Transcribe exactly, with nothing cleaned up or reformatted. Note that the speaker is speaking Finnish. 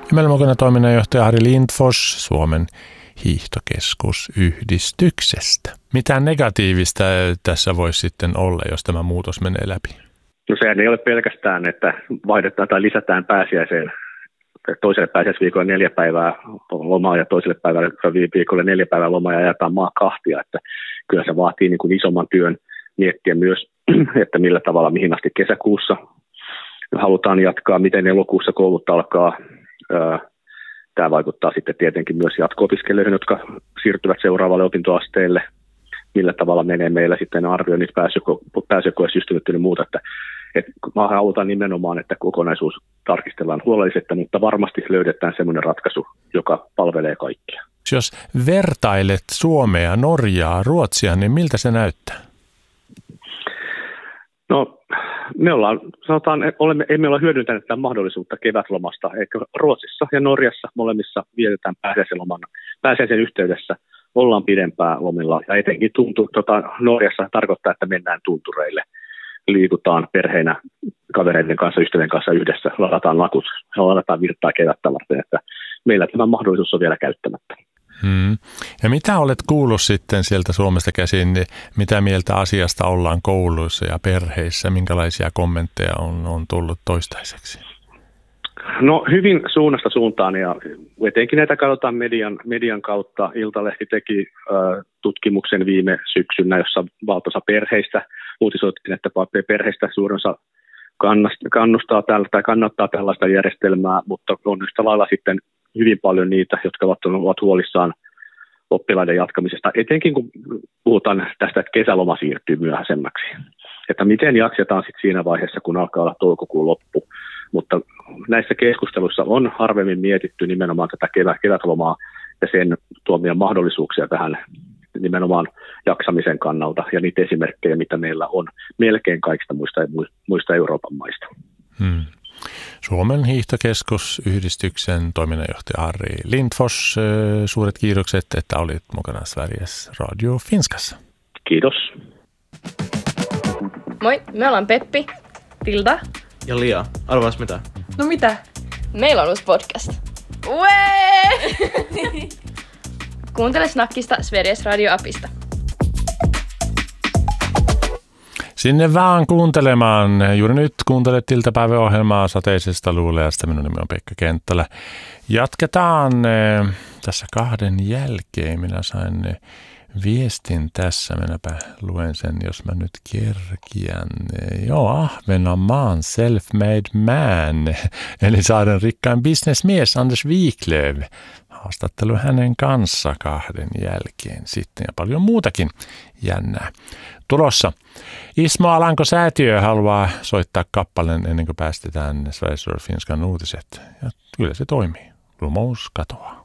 Ja meillä on mukana toiminnanjohtaja Harri Lindfors Suomen hiihtokeskusyhdistyksestä. Mitä negatiivista tässä voisi sitten olla, jos tämä muutos menee läpi? No sehän ei ole pelkästään, että vaihdetaan tai lisätään pääsiäiseen toiselle pääsiäisviikolle neljä päivää lomaa ja toiselle päivälle viikolle neljä päivää lomaa ja ajetaan maa kahtia. Että kyllä se vaatii niin kuin isomman työn miettiä myös, että millä tavalla, mihin asti kesäkuussa halutaan jatkaa, miten elokuussa koulut alkaa. Tämä vaikuttaa sitten tietenkin myös jatko-opiskelijoihin, jotka siirtyvät seuraavalle opintoasteelle. Millä tavalla menee meillä sitten arvioinnit, pääsykoesysteemit ja muuta. Että, että mä halutaan nimenomaan, että kokonaisuus tarkistellaan huolellisesti, mutta varmasti löydetään semmoinen ratkaisu, joka palvelee kaikkia. Jos vertailet Suomea, Norjaa, Ruotsia, niin miltä se näyttää? No, me ollaan, sanotaan, olemme, emme ole hyödyntäneet tätä mahdollisuutta kevätlomasta. Eikä Ruotsissa ja Norjassa molemmissa vietetään pääsiäisen loman, pääsiäisen yhteydessä. Ollaan pidempään lomilla ja etenkin tuntu, tota, Norjassa tarkoittaa, että mennään tuntureille. Liikutaan perheinä, kavereiden kanssa, ystävien kanssa yhdessä, ladataan lakut, ladataan virtaa kevättä varten, että meillä tämä mahdollisuus on vielä käyttämättä. Hmm. Ja mitä olet kuullut sitten sieltä Suomesta käsin, niin mitä mieltä asiasta ollaan kouluissa ja perheissä, minkälaisia kommentteja on, on tullut toistaiseksi? No hyvin suunnasta suuntaan ja etenkin näitä katsotaan median, median kautta. Iltalehti teki ö, tutkimuksen viime syksynä, jossa valtaosa perheistä uutisoitiin, että perheistä suurin osa kannustaa tällä, tai kannattaa tällaista järjestelmää, mutta on yhtä lailla sitten hyvin paljon niitä, jotka ovat, ovat huolissaan oppilaiden jatkamisesta, etenkin kun puhutaan tästä, että kesäloma siirtyy myöhäisemmäksi. Että miten jaksetaan sitten siinä vaiheessa, kun alkaa olla toukokuun loppu. Mutta näissä keskusteluissa on harvemmin mietitty nimenomaan tätä kevät, kevätlomaa ja sen tuomia mahdollisuuksia tähän nimenomaan jaksamisen kannalta ja niitä esimerkkejä, mitä meillä on melkein kaikista muista, muista Euroopan maista. Hmm. Suomen hiihtokeskusyhdistyksen toiminnanjohtaja Harri Lindfors, suuret kiitokset, että olit mukana Sveriges Radio Finskassa. Kiitos. Moi, me ollaan Peppi, Tilda ja Lia. Arvaas mitä? No mitä? Meillä on uusi podcast. Uee! Kuuntele Snackista Sveriges Radio-apista. Sinne vaan kuuntelemaan. Juuri nyt kuuntelet iltapäiväohjelmaa Sateisesta luulajasta. Minun nimi on Pekka Kenttälä. Jatketaan tässä kahden jälkeen. Minä sain viestin tässä. Minäpä luen sen, jos mä nyt kerkiän. Joo, Ahvenanmaan self-made man. Eli saaren rikkain bisnesmies Anders Wiklöf. Haastattelu hänen kanssa kahden jälkeen sitten ja paljon muutakin jännää tulossa. Ismo Alanko-säätiö haluaa soittaa kappaleen ennen kuin päästetään Sveriges Radio Finskan uutiset. Ja kyllä se toimii. Rumous katoaa.